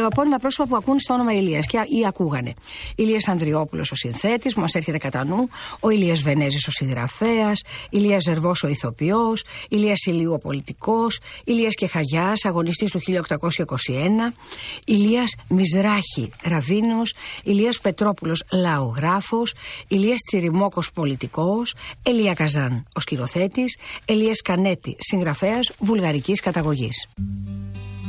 επώνυμα πρόσωπα που ακούν στο όνομα Ηλίας ή ακούγανε. Ηλίας Ανδριόπουλος ο συνθέτης, που μας έρχεται κατά νου, ο Ηλίας Βενέζης ο συγγραφέας, Ηλίας Ζερβός ο ηθοποιός, Ηλίας Ηλίου ο πολιτικός, Ηλίας Κεχαγιάς, αγωνιστής του 1821, Ηλίας Μιζράχη ραβίνος, Ηλίας Πετρόπουλος λαογράφος, Ηλίας Τσιριμόκος πολιτικός, Ελία Καζάν ο σκηνοθέτης, Ελίας Κανέτη συγγραφέας βουλγαρικής καταγωγής.